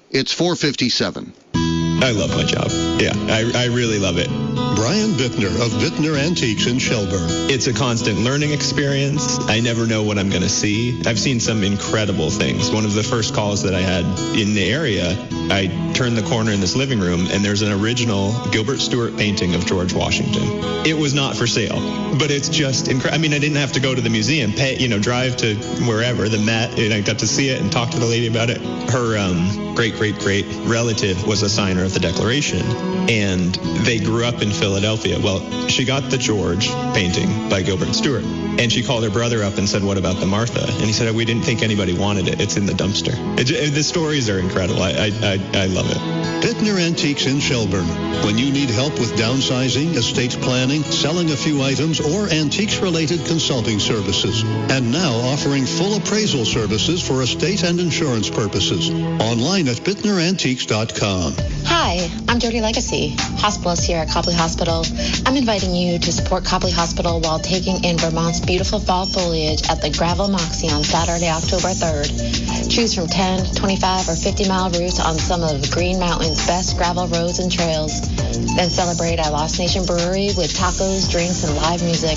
It's 4:57. I love my job. Yeah, I really love it. Brian Bittner of Bittner Antiques in Shelburne. It's a constant learning experience. I never know what I'm going to see. I've seen some incredible things. One of the first calls that I had in the area, I turned the corner in this living room, and there's an original Gilbert Stuart painting of George Washington. It was not for sale, but it's just incredible. I mean, I didn't have to go to the museum, drive to wherever, the Met, and I got to see it and talk to the lady about it. Her great-great-great relative was a signer of the Declaration, and they grew up in Philadelphia. Well, she got the George painting by Gilbert Stuart, and she called her brother up and said, "What about the Martha?" And he said, "We didn't think anybody wanted it. It's in the dumpster." The stories are incredible. I love it. Bittner Antiques in Shelburne. When you need help with downsizing, estate planning, selling a few items, or antiques-related consulting services. And now offering full appraisal services for estate and insurance purposes. Online at BittnerAntiques.com. Hi, I'm Jody Legacy, hospitalist here at Copley Hospital. I'm inviting you to support Copley Hospital while taking in Vermont's beautiful fall foliage at the Gravel Moxie on Saturday, October 3rd. Choose from 10, 25, or 50-mile routes on some of Green Mountain's best gravel roads and trails. Then celebrate at Lost Nation Brewery with tacos, drinks, and live music.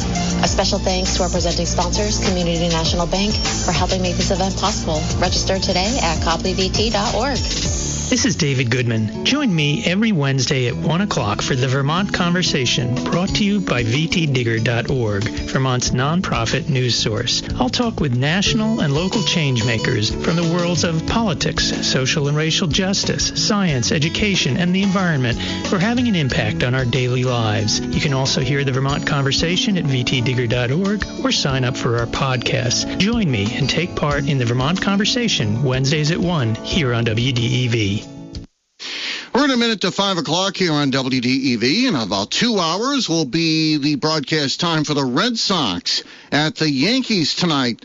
A special thanks to our presenting sponsors, Community National Bank, for helping make this event possible. Register today at copleyvt.org. This is David Goodman. Join me every Wednesday at 1 o'clock for the Vermont Conversation, brought to you by vtdigger.org, Vermont's nonprofit news source. I'll talk with national and local change makers from the worlds of politics, social and racial justice, science, education, and the environment who are having an impact on our daily lives. You can also hear the Vermont Conversation at vtdigger.org or sign up for our podcasts. Join me and take part in the Vermont Conversation Wednesdays at 1 here on WDEV. We're in a minute to 5 o'clock here on WDEV. In about 2 hours will be the broadcast time for the Red Sox at the Yankees tonight.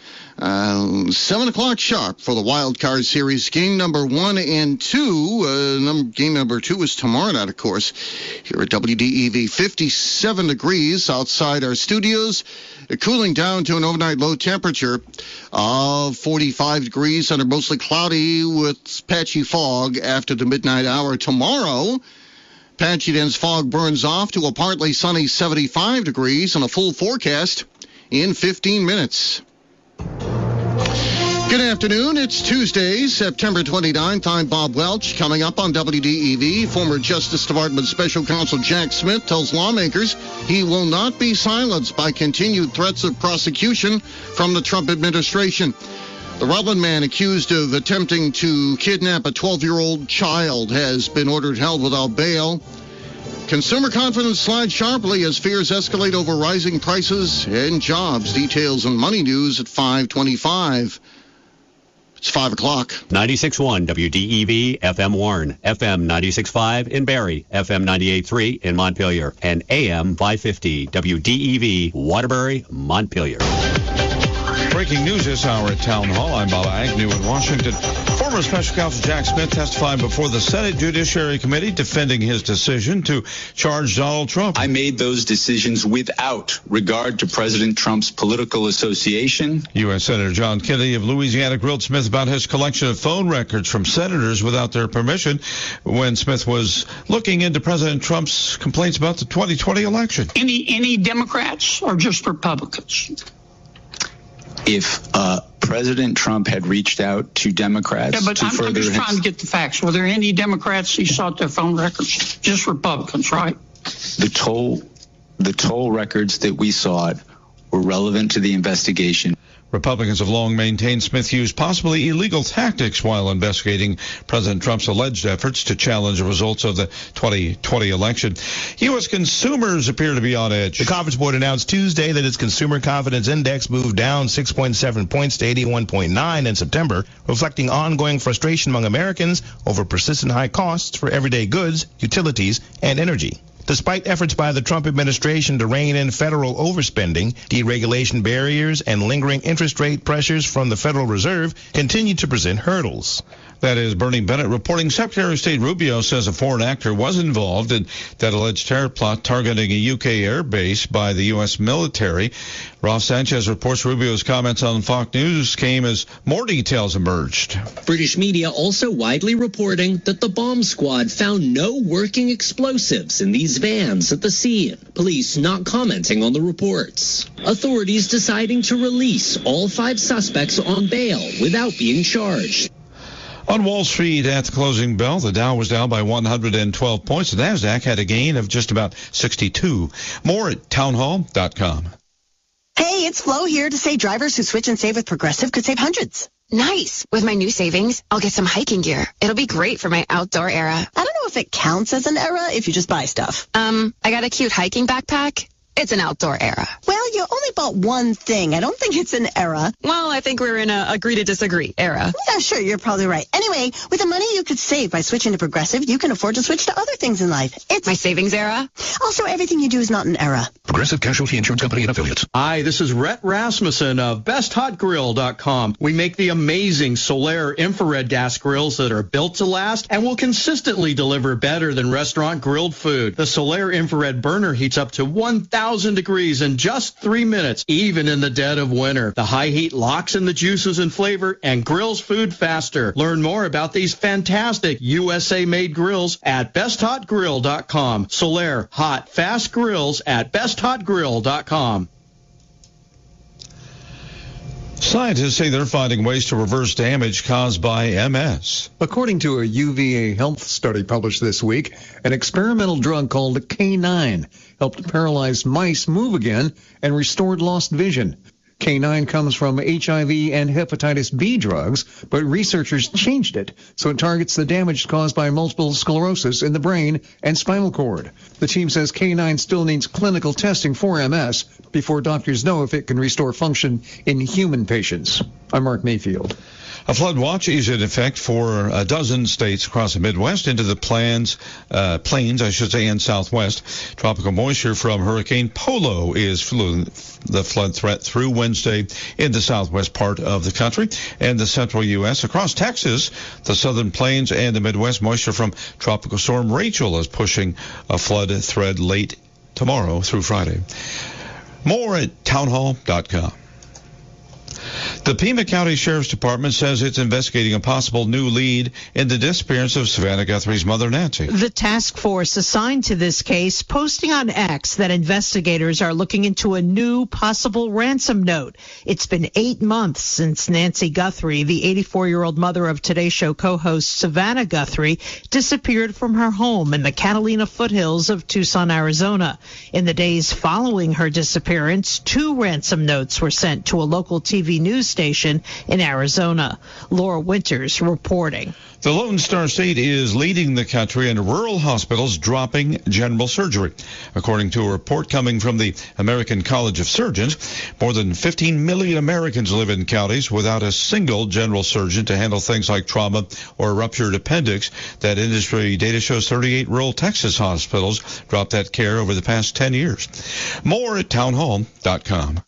7 o'clock sharp for the Wild Card Series. Game number 1 and 2. Game number 2 is tomorrow night, of course, here at WDEV. 57 degrees outside our studios. Cooling down to an overnight low temperature of 45 degrees under mostly cloudy with patchy fog after the midnight hour. Tomorrow, patchy dense fog burns off to a partly sunny 75 degrees and a full forecast in 15 minutes. Good afternoon. It's Tuesday, September 29th. I'm Bob Welch. Coming up on WDEV, former Justice Department Special Counsel Jack Smith tells lawmakers he will not be silenced by continued threats of prosecution from the Trump administration. The Rutland man accused of attempting to kidnap a 12-year-old child has been ordered held without bail. Consumer confidence slides sharply as fears escalate over rising prices and jobs. Details and money news at 5:25. It's 5 o'clock. 96.1 WDEV, FM Warren, FM 96.5 in Barrie, FM 98.3 in Montpelier, and AM 550 WDEV, Waterbury, Montpelier. Breaking news this hour at Town Hall. I'm Bob Agnew in Washington. Former Special Counsel Jack Smith testified before the Senate Judiciary Committee defending his decision to charge Donald Trump. I made those decisions without regard to President Trump's political association. U.S. Senator John Kennedy of Louisiana grilled Smith about his collection of phone records from senators without their permission when Smith was looking into President Trump's complaints about the 2020 election. Any Democrats or just Republicans? If President Trump had reached out to Democrats I'm just trying to get the facts. Were there any Democrats he sought their phone records? Just Republicans, right? The toll records that we sought were relevant to the investigation. Republicans have long maintained Smith used possibly illegal tactics while investigating President Trump's alleged efforts to challenge the results of the 2020 election. U.S. consumers appear to be on edge. The Conference Board announced Tuesday that its Consumer Confidence Index moved down 6.7 points to 81.9 in September, reflecting ongoing frustration among Americans over persistent high costs for everyday goods, utilities, and energy. Despite efforts by the Trump administration to rein in federal overspending, deregulation barriers and lingering interest rate pressures from the Federal Reserve continue to present hurdles. That is Bernie Bennett reporting. Secretary of State Rubio says a foreign actor was involved in that alleged terror plot targeting a UK air base by the U.S. military. Ross Sanchez reports Rubio's comments on Fox News came as more details emerged. British media also widely reporting that the bomb squad found no working explosives in these vans at the scene. Police not commenting on the reports. Authorities deciding to release all 5 suspects on bail without being charged. On Wall Street at the closing bell, the Dow was down by 112 points. The Nasdaq had a gain of just about 62. More at townhall.com. Hey, it's Flo here to say drivers who switch and save with Progressive could save hundreds. Nice. With my new savings, I'll get some hiking gear. It'll be great for my outdoor era. I don't know if it counts as an era if you just buy stuff. I got a cute hiking backpack. It's an outdoor era. Well, you only bought one thing. I don't think it's an era. Well, I think we're in a agree to disagree era. Yeah, sure, you're probably right. Anyway, with the money you could save by switching to Progressive, you can afford to switch to other things in life. It's my savings era. Also, everything you do is not an era. Progressive Casualty Insurance Company and Affiliates. Hi, this is Rhett Rasmussen of BestHotGrill.com. We make the amazing Solaire infrared gas grills that are built to last and will consistently deliver better than restaurant grilled food. The Solaire infrared burner heats up to 1,000 degrees in just 3 minutes, even in the dead of winter. The high heat locks in the juices and flavor and grills food faster. Learn more about these fantastic USA-made grills at BestHotGrill.com. Solaire, hot, fast grills at BestHotGrill.com. Scientists say they're finding ways to reverse damage caused by MS. According to a UVA health study published this week, an experimental drug called K9 helped paralyzed mice move again and restored lost vision. K9 comes from HIV and hepatitis B drugs, but researchers changed it so it targets the damage caused by multiple sclerosis in the brain and spinal cord. The team says K9 still needs clinical testing for MS before doctors know if it can restore function in human patients. I'm Mark Mayfield. A flood watch is in effect for a dozen states across the Midwest into the plains, and Southwest. Tropical moisture from Hurricane Polo is the flood threat through Wednesday in the southwest part of the country and the central U.S. Across Texas, the southern plains, and the Midwest, moisture from Tropical Storm Rachel is pushing a flood threat late tomorrow through Friday. More at townhall.com. The Pima County Sheriff's Department says it's investigating a possible new lead in the disappearance of Savannah Guthrie's mother, Nancy. The task force assigned to this case posting on X that investigators are looking into a new possible ransom note. It's been 8 months since Nancy Guthrie, the 84-year-old mother of Today Show co-host Savannah Guthrie, disappeared from her home in the Catalina foothills of Tucson, Arizona. In the days following her disappearance, 2 ransom notes were sent to a local TV news station in Arizona. Laura Winters reporting. The Lone Star State is leading the country in rural hospitals dropping general surgery. According to a report coming from the American College of Surgeons, more than 15 million Americans live in counties without a single general surgeon to handle things like trauma or ruptured appendix. That industry data shows 38 rural Texas hospitals dropped that care over the past 10 years. More at townhall.com.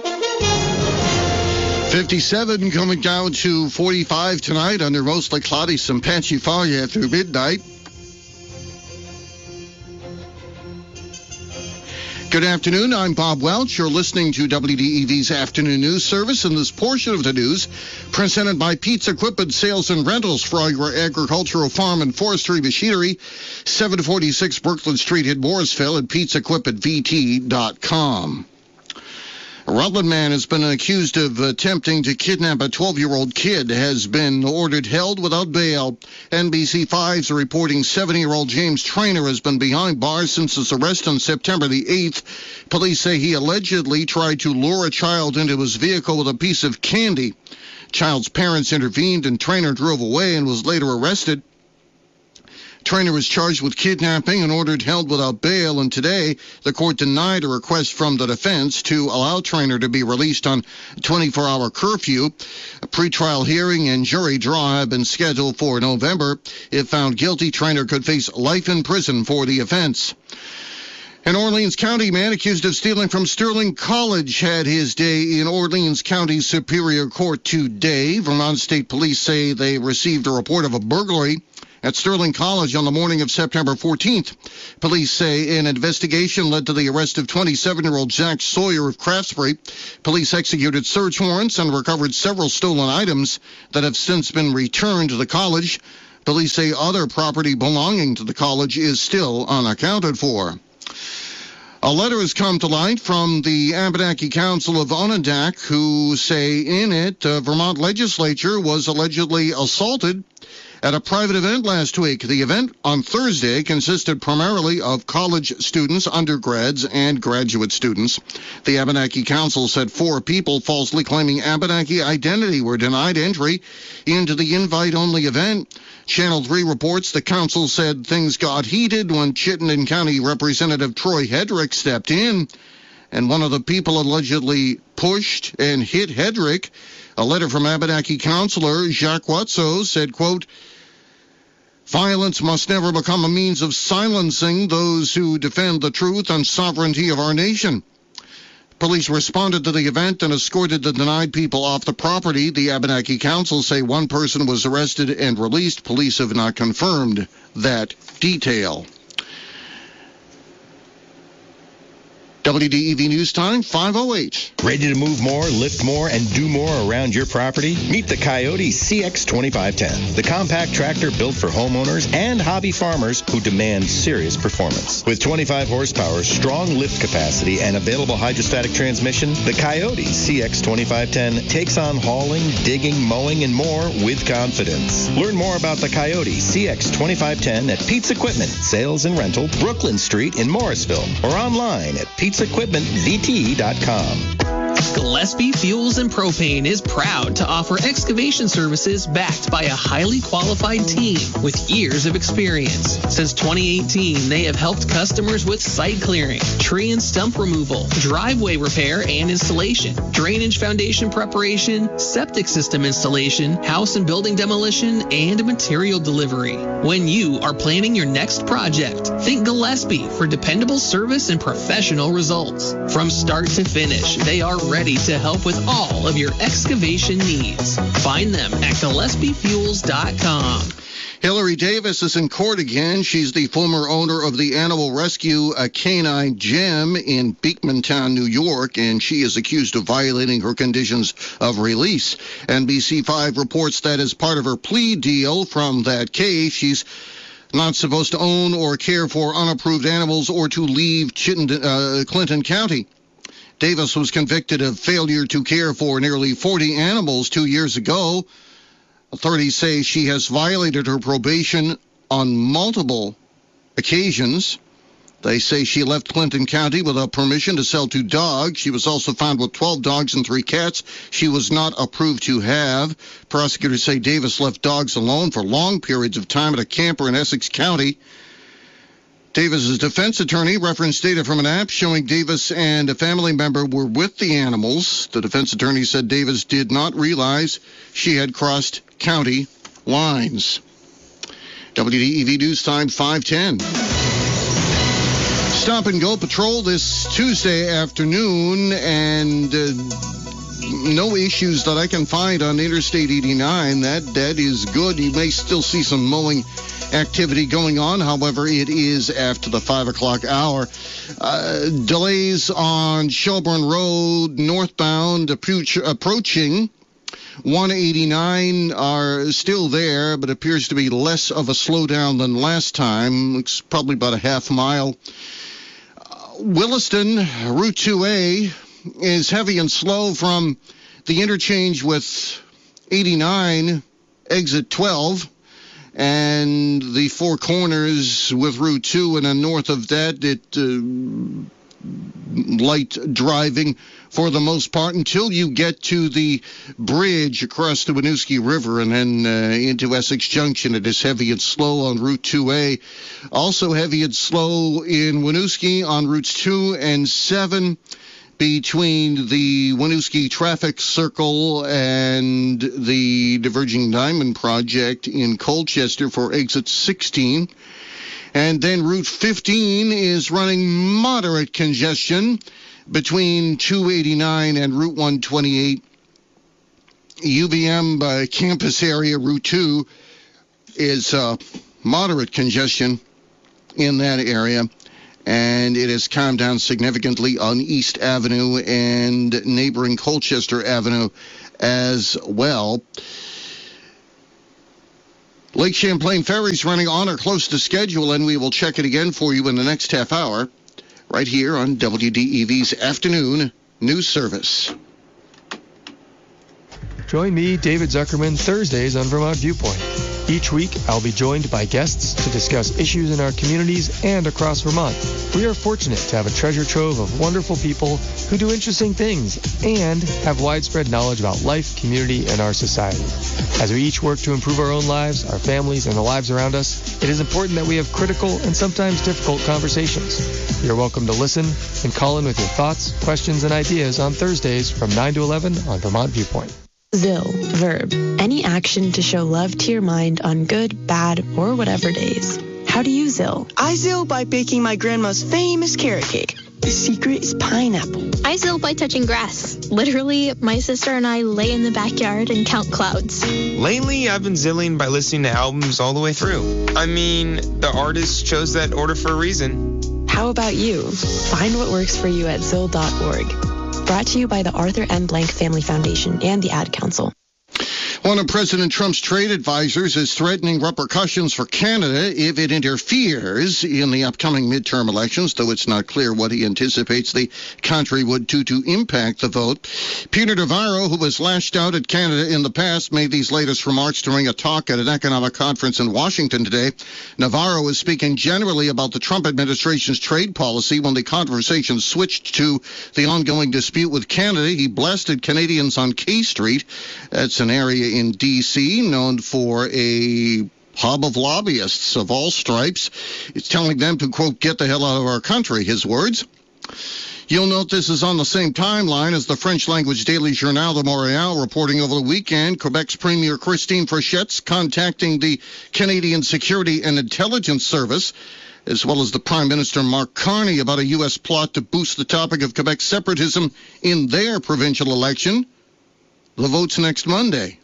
57 coming down to 45 tonight under mostly cloudy, some patchy fog through midnight. Good afternoon. I'm Bob Welch. You're listening to WDEV's Afternoon News Service, and this portion of the news presented by Pete's Equipment Sales and Rentals for all your agricultural, farm, and forestry machinery. 746 Brooklyn Street in Mooresville at Pete'sEquipmentVT.com. A Rutland man has been accused of attempting to kidnap a 12-year-old kid, has been ordered held without bail. NBC5's reporting 70-year-old James Trainer has been behind bars since his arrest on September the 8th. Police say he allegedly tried to lure a child into his vehicle with a piece of candy. Child's parents intervened and Trainer drove away and was later arrested. Traynor was charged with kidnapping and ordered held without bail, and today the court denied a request from the defense to allow Traynor to be released on 24-hour curfew. A pretrial hearing and jury draw have been scheduled for November. If found guilty, Traynor could face life in prison for the offense. An Orleans County man accused of stealing from Sterling College had his day in Orleans County Superior Court today. Vermont State Police say they received a report of a burglary at Sterling College on the morning of September 14th. Police say an investigation led to the arrest of 27-year-old Zach Sawyer of Craftsbury. Police executed search warrants and recovered several stolen items that have since been returned to the college. Police say other property belonging to the college is still unaccounted for. A letter has come to light from the Abenaki Council of Onondaga, who say in it the Vermont legislature was allegedly assaulted at a private event last week. The event on Thursday consisted primarily of college students, undergrads, and graduate students. The Abenaki Council said 4 people falsely claiming Abenaki identity were denied entry into the invite-only event. Channel 3 reports the council said things got heated when Chittenden County Representative Troy Hedrick stepped in, and one of the people allegedly pushed and hit Hedrick. A letter from Abenaki Councilor Jacques Watso said, quote, "Violence must never become a means of silencing those who defend the truth and sovereignty of our nation." Police responded to the event and escorted the denied people off the property. The Abenaki Council say 1 person was arrested and released. Police have not confirmed that detail. WDEV News Time, 5:08. Ready to move more, lift more, and do more around your property? Meet the Coyote CX2510, the compact tractor built for homeowners and hobby farmers who demand serious performance. With 25 horsepower, strong lift capacity, and available hydrostatic transmission, the Coyote CX2510 takes on hauling, digging, mowing, and more with confidence. Learn more about the Coyote CX2510 at Pete's Equipment, Sales and Rental, Brooklyn Street in Morrisville, or online at Pete'sEquipmentVT.com. Gillespie Fuels and Propane is proud to offer excavation services backed by a highly qualified team with years of experience. Since 2018, they have helped customers with site clearing, tree and stump removal, driveway repair and installation, drainage foundation preparation, septic system installation, house and building demolition, and material delivery. When you are planning your next project, think Gillespie for dependable service and professional results. From start to finish, they are ready to help with all of your excavation needs. Find them at GillespieFuels.com. Hillary Davis is in court again. She's the former owner of the animal rescue Canine Gem in Beekmantown, New York, and she is accused of violating her conditions of release. NBC5 reports that as part of her plea deal from that case, she's not supposed to own or care for unapproved animals or to leave Clinton County. Davis was convicted of failure to care for nearly 40 animals 2 years ago. Authorities say she has violated her probation on multiple occasions. They say she left Clinton County without permission to sell 2 dogs. She was also found with 12 dogs and 3 cats she was not approved to have. Prosecutors say Davis left dogs alone for long periods of time at a camper in Essex County. Davis's defense attorney referenced data from an app showing Davis and a family member were with the animals. The defense attorney said Davis did not realize she had crossed county lines. WDEV News Time, 5:10. Stop and go patrol this Tuesday afternoon, and no issues that I can find on Interstate 89. That is good. You may still see some mowing activity going on. However, it is after the 5 o'clock hour. Delays on Shelburne Road northbound approaching 189 are still there, but appears to be less of a slowdown than last time. Looks probably about a half mile. Williston, Route 2A, is heavy and slow from the interchange with 89, exit 12, and the Four Corners with Route 2, and then north of that, light driving for the most part until you get to the bridge across the Winooski River and then into Essex Junction. It is heavy and slow on Route 2A. Also heavy and slow in Winooski on Routes 2 and 7 between the Winooski Traffic Circle and the Diverging Diamond Project in Colchester for exit 16. And then Route 15 is running moderate congestion between 289 and Route 128. UVM campus area, Route 2, is moderate congestion in that area. And it has calmed down significantly on East Avenue and neighboring Colchester Avenue as well. Lake Champlain Ferry's running on or close to schedule, and we will check it again for you in the next half hour, right here on WDEV's Afternoon News Service. Join me, David Zuckerman, Thursdays on Vermont Viewpoint. Each week, I'll be joined by guests to discuss issues in our communities and across Vermont. We are fortunate to have a treasure trove of wonderful people who do interesting things and have widespread knowledge about life, community, and our society. As we each work to improve our own lives, our families, and the lives around us, it is important that we have critical and sometimes difficult conversations. You're welcome to listen and call in with your thoughts, questions, and ideas on Thursdays from 9 to 11 on Vermont Viewpoint. Zill, verb, any action to show love to your mind on good, bad, or whatever days. How do you Zill? I Zill by baking my grandma's famous carrot cake. The secret is pineapple. I Zill by touching grass. Literally, my sister and I lay in the backyard and count clouds. Lately, I've been Zilling by listening to albums all the way through. I mean, the artist chose that order for a reason. How about you? Find what works for you at Zill.org. Brought to you by the Arthur M. Blank Family Foundation and the Ad Council. One of President Trump's trade advisors is threatening repercussions for Canada if it interferes in the upcoming midterm elections, though it's not clear what he anticipates the country would do to impact the vote. Peter Navarro, who has lashed out at Canada in the past, made these latest remarks during a talk at an economic conference in Washington today. Navarro is speaking generally about the Trump administration's trade policy. When the conversation switched to the ongoing dispute with Canada, he blasted Canadians on K Street. That's an area in D.C. known for a hub of lobbyists of all stripes. It's telling them to, quote, get the hell out of our country, his words. You'll note this is on the same timeline as the French-language daily Journal de Montréal reporting over the weekend. Quebec's Premier Christine Fréchette's contacting the Canadian Security and Intelligence Service, as well as the Prime Minister Mark Carney, about a U.S. plot to boost the topic of Quebec separatism in their provincial election. The vote's next Monday.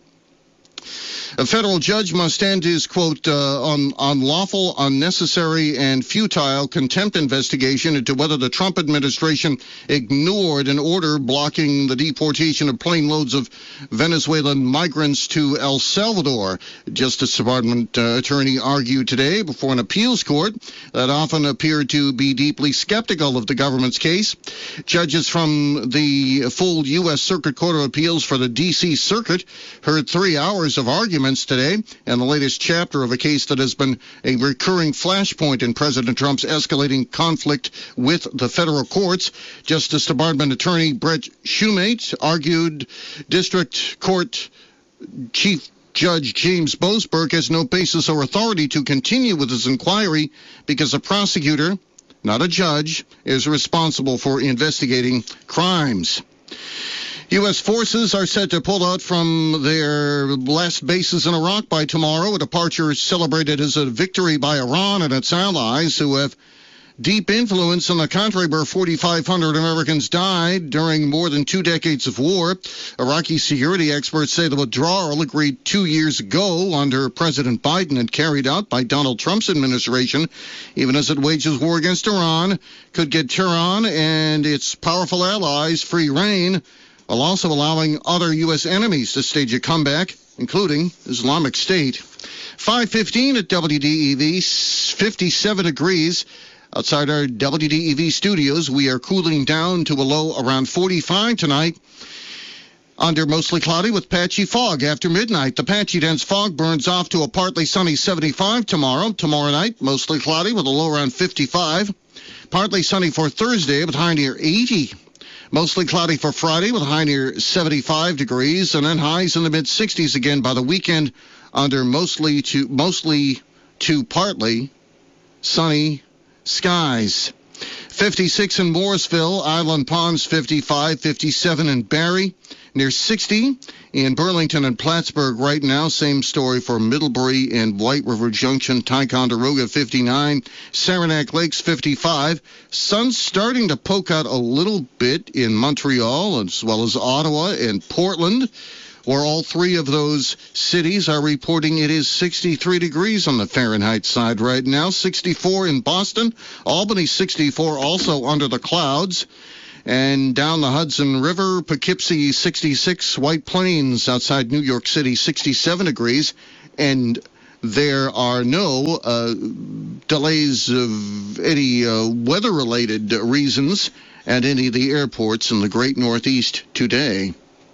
A federal judge must end his, quote, unlawful, unnecessary, and futile contempt investigation into whether the Trump administration ignored an order blocking the deportation of plane loads of Venezuelan migrants to El Salvador. Justice Department attorney argued today before an appeals court that often appeared to be deeply skeptical of the government's case. Judges from the full U.S. Circuit Court of Appeals for the D.C. Circuit heard 3 hours of arguments today, and the latest chapter of a case that has been a recurring flashpoint in President Trump's escalating conflict with the federal courts. Justice Department Attorney Brett Shumate argued District Court Chief Judge James Boasberg has no basis or authority to continue with his inquiry because a prosecutor, not a judge, is responsible for investigating crimes. U.S. forces are set to pull out from their last bases in Iraq by tomorrow, a departure celebrated as a victory by Iran and its allies, who have deep influence in the country where 4,500 Americans died during more than 2 decades of war. Iraqi security experts say the withdrawal, agreed 2 years ago under President Biden and carried out by Donald Trump's administration, even as it wages war against Iran, could get Tehran and its powerful allies free rein, while also allowing other U.S. enemies to stage a comeback, including Islamic State. 5:15 at WDEV, 57 degrees. Outside our WDEV studios, we are cooling down to a low around 45 tonight. Under mostly cloudy with patchy fog after midnight. The patchy dense fog burns off to a partly sunny 75 tomorrow. Tomorrow night, mostly cloudy with a low around 55. Partly sunny for Thursday, but high near 80. Mostly cloudy for Friday with a high near 75 degrees, and then highs in the mid-60s again by the weekend under mostly to partly sunny skies. 56 in Mooresville, Island Palms 55, 57 in Barrie, near 60 in Burlington and Plattsburgh right now. Same story for Middlebury and White River Junction, Ticonderoga 59, Saranac Lakes 55. Sun's starting to poke out a little bit in Montreal as well as Ottawa and Portland, where all three of those cities are reporting it is 63 degrees on the Fahrenheit side right now. 64 in Boston, Albany 64 also under the clouds. And down the Hudson River, Poughkeepsie 66, White Plains outside New York City 67 degrees. And there are no delays of any weather-related reasons at any of the airports in the Great Northeast today.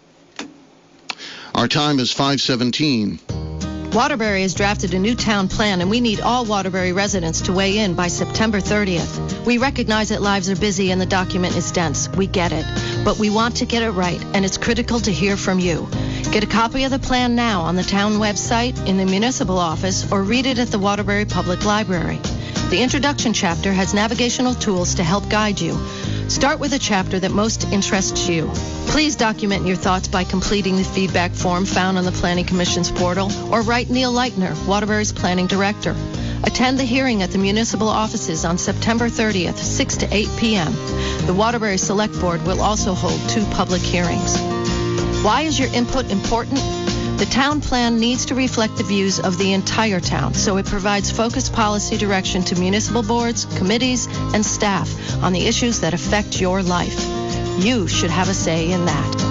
Our time is 5:17. Waterbury has drafted a new town plan, and we need all Waterbury residents to weigh in by September 30th. We recognize that lives are busy and the document is dense. We get it. But we want to get it right, and it's critical to hear from you. Get a copy of the plan now on the town website, in the municipal office, or read it at the Waterbury Public Library. The introduction chapter has navigational tools to help guide you. Start with a chapter that most interests you. Please document your thoughts by completing the feedback form found on the Planning Commission's portal, or write Neil Leitner, Waterbury's Planning Director. Attend the hearing at the municipal offices on September 30th, 6 to 8 p.m. The Waterbury Select Board will also hold 2 public hearings. Why is your input important? The town plan needs to reflect the views of the entire town, so it provides focused policy direction to municipal boards, committees, and staff on the issues that affect your life. You should have a say in that.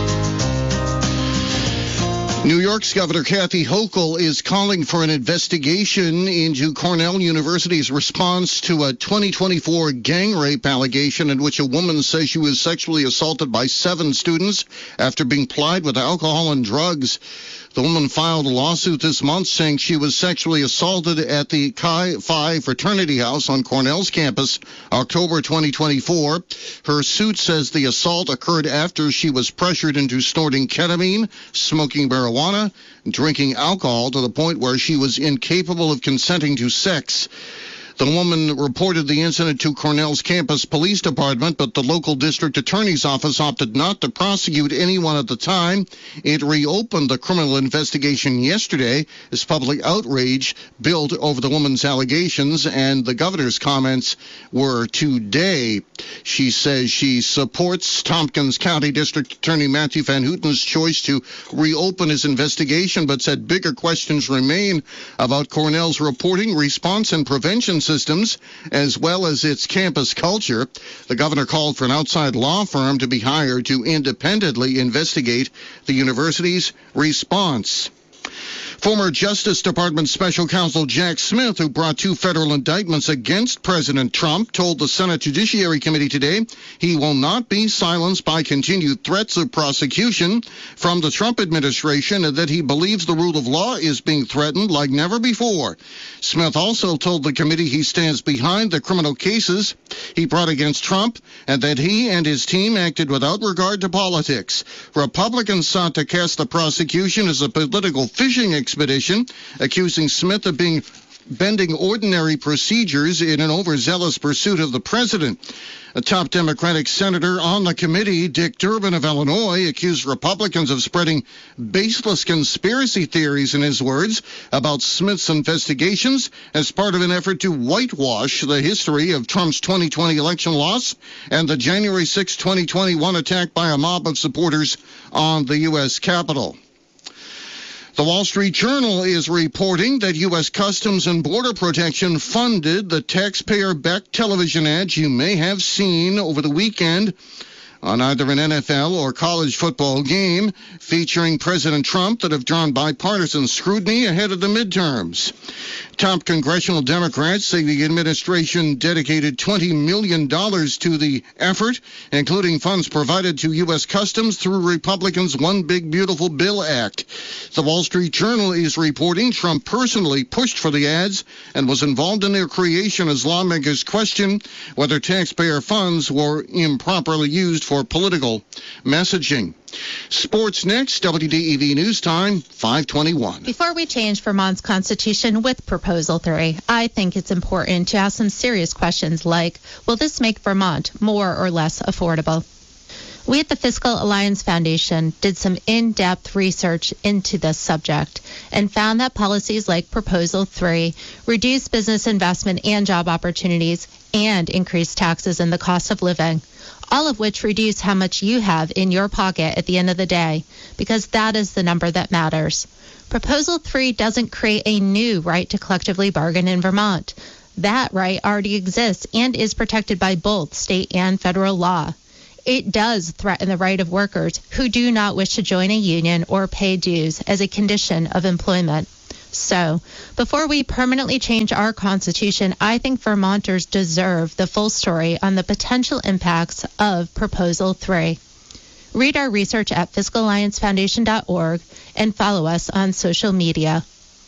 New York's Governor Kathy Hochul is calling for an investigation into Cornell University's response to a 2024 gang rape allegation in which a woman says she was sexually assaulted by 7 students after being plied with alcohol and drugs. The woman filed a lawsuit this month saying she was sexually assaulted at the Chi Phi fraternity house on Cornell's campus, October 2024. Her suit says the assault occurred after she was pressured into snorting ketamine, smoking marijuana, and drinking alcohol to the point where she was incapable of consenting to sex. The woman reported the incident to Cornell's campus police department, but the local district attorney's office opted not to prosecute anyone at the time. It reopened the criminal investigation yesterday as public outrage built over the woman's allegations, and the governor's comments were today. She says she supports Tompkins County District Attorney Matthew Van Houten's choice to reopen his investigation, but said bigger questions remain about Cornell's reporting, response, and prevention systems, as well as its campus culture. The governor called for an outside law firm to be hired to independently investigate the university's response. Former Justice Department Special Counsel Jack Smith, who brought 2 federal indictments against President Trump, told the Senate Judiciary Committee today he will not be silenced by continued threats of prosecution from the Trump administration, and that he believes the rule of law is being threatened like never before. Smith also told the committee he stands behind the criminal cases he brought against Trump, and that he and his team acted without regard to politics. Republicans sought to cast the prosecution as a political fishing expedition, accusing Smith of bending ordinary procedures in an overzealous pursuit of the president. A top Democratic senator on the committee, Dick Durbin of Illinois, accused Republicans of spreading baseless conspiracy theories, in his words, about Smith's investigations as part of an effort to whitewash the history of Trump's 2020 election loss and the January 6, 2021 attack by a mob of supporters on the U.S. Capitol. The Wall Street Journal is reporting that U.S. Customs and Border Protection funded the taxpayer-backed television ads you may have seen over the weekend on either an NFL or college football game featuring President Trump that have drawn bipartisan scrutiny ahead of the midterms. Top congressional Democrats say the administration dedicated $20 million to the effort, including funds provided to U.S. Customs through Republicans' One Big Beautiful Bill Act. The Wall Street Journal is reporting Trump personally pushed for the ads and was involved in their creation as lawmakers question whether taxpayer funds were improperly used for political messaging. Sports next, WDEV News Time, 5:21. Before we change Vermont's constitution with Proposal 3, I think it's important to ask some serious questions like, will this make Vermont more or less affordable? We at the Fiscal Alliance Foundation did some in-depth research into this subject and found that policies like Proposal 3 reduce business investment and job opportunities and increase taxes and the cost of living, all of which reduce how much you have in your pocket at the end of the day, because that is the number that matters. Proposal 3 doesn't create a new right to collectively bargain in Vermont. That right already exists and is protected by both state and federal law. It does threaten the right of workers who do not wish to join a union or pay dues as a condition of employment. So, before we permanently change our Constitution, I think Vermonters deserve the full story on the potential impacts of Proposal 3. Read our research at fiscalalliancefoundation.org and follow us on social media.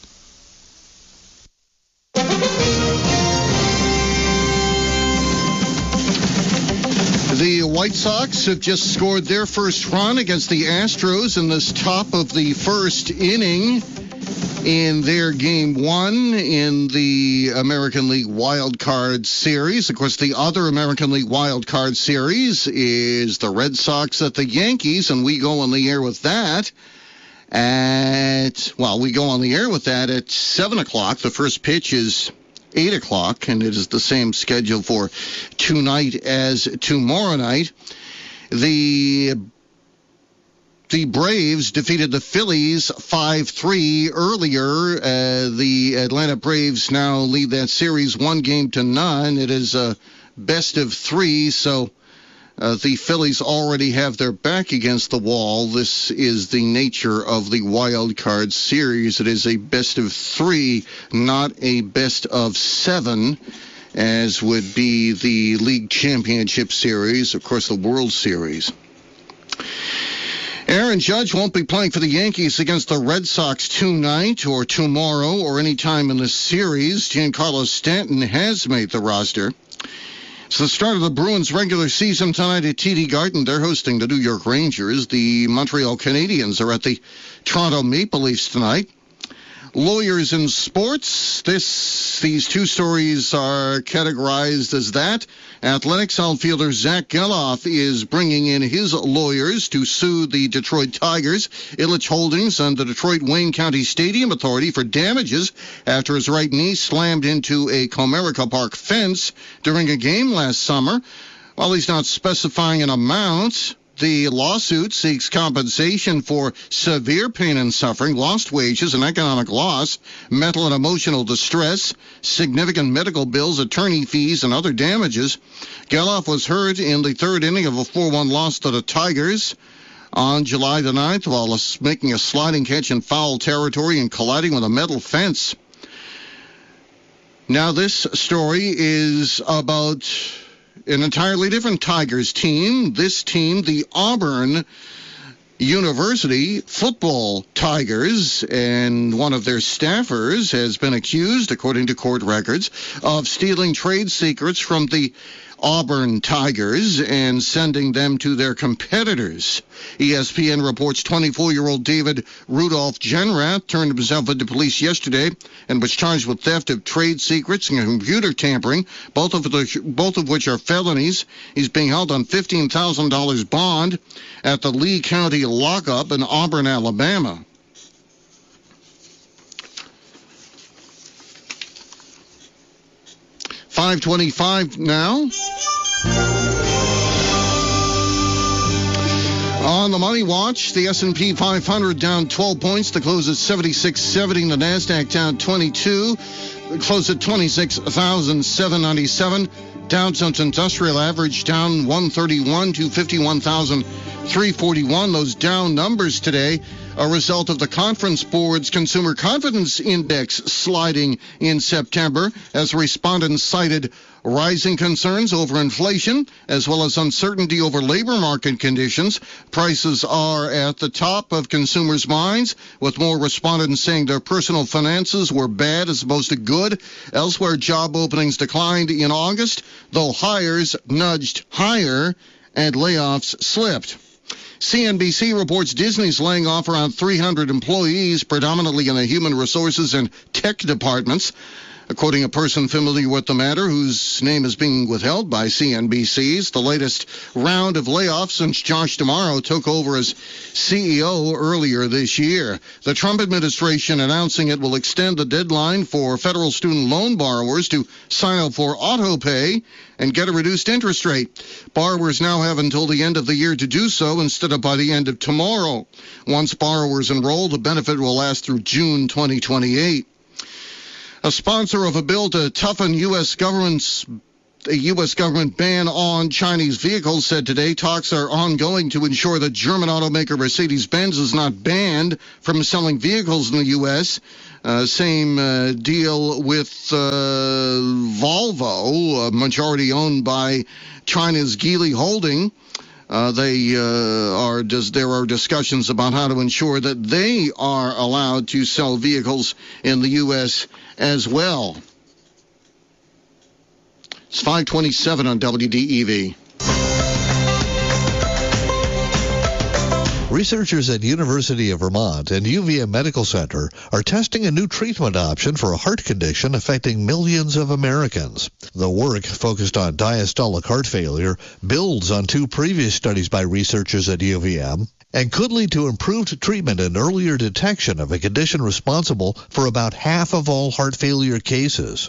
The White Sox have just scored their first run against the Astros in this top of the first inning in their Game 1 in the American League Wild Card Series. Of course, the other American League Wild Card Series is the Red Sox at the Yankees, and we go on the air with that at 7 o'clock. The first pitch is 8 o'clock, and it is the same schedule for tonight as tomorrow night. The Braves defeated the Phillies 5-3 earlier. The Atlanta Braves now lead that series 1-0. It is a best of 3, so the Phillies already have their back against the wall. This is the nature of the wild card series. It is a best of 3, not a best of 7, as would be the League Championship Series, of course, the World Series. Aaron Judge won't be playing for the Yankees against the Red Sox tonight or tomorrow or any time in the series. Giancarlo Stanton has made the roster. It's the start of the Bruins' regular season tonight at TD Garden. They're hosting the New York Rangers. The Montreal Canadiens are at the Toronto Maple Leafs tonight. Lawyers in sports. These two stories are categorized as that. Athletics outfielder Zach Geloff is bringing in his lawyers to sue the Detroit Tigers, Ilitch Holdings, and the Detroit Wayne County Stadium Authority for damages after his right knee slammed into a Comerica Park fence during a game last summer. While he's not specifying an amount, the lawsuit seeks compensation for severe pain and suffering, lost wages and economic loss, mental and emotional distress, significant medical bills, attorney fees, and other damages. Geloff was hurt in the third inning of a 4-1 loss to the Tigers on July the 9th while making a sliding catch in foul territory and colliding with a metal fence. Now this story is about an entirely different Tigers team. This team, the Auburn University football Tigers, and one of their staffers has been accused, according to court records, of stealing trade secrets from the Auburn Tigers and sending them to their competitors. ESPN reports 24-year-old David Rudolph Jenrath turned himself into police yesterday and was charged with theft of trade secrets and computer tampering, both of which are felonies. He's being held on $15,000 bond at the Lee County lockup in Auburn, Alabama. .525 now. On the Money Watch, the S&P 500 down 12 points to close at 76.70. The NASDAQ down 22, close at 26,797. Dow Jones Industrial Average down 131 to 51,341. Those down numbers today a result of the Conference Board's Consumer Confidence Index sliding in September, as respondents cited rising concerns over inflation as well as uncertainty over labor market conditions. Prices are at the top of consumers' minds, with more respondents saying their personal finances were bad as opposed to good. Elsewhere, job openings declined in August, though hires nudged higher and layoffs slipped. CNBC reports Disney's laying off around 300 employees, predominantly in the human resources and tech departments. According to a person familiar with the matter, whose name is being withheld by CNBC's, the latest round of layoffs since Josh D'Amaro took over as CEO earlier this year. The Trump administration announcing it will extend the deadline for federal student loan borrowers to sign up for auto pay and get a reduced interest rate. Borrowers now have until the end of the year to do so instead of by the end of tomorrow. Once borrowers enroll, the benefit will last through June 2028. A sponsor of a bill to toughen U.S. government ban on Chinese vehicles said today talks are ongoing to ensure that German automaker Mercedes-Benz is not banned from selling vehicles in the U.S. Same deal with Volvo, a majority owned by China's Geely Holding. There are discussions about how to ensure that they are allowed to sell vehicles in the U.S. as well. It's 5:27 on WDEV. Researchers at University of Vermont and UVM Medical Center are testing a new treatment option for a heart condition affecting millions of Americans. The work, focused on diastolic heart failure, builds on two previous studies by researchers at UVM and could lead to improved treatment and earlier detection of a condition responsible for about half of all heart failure cases.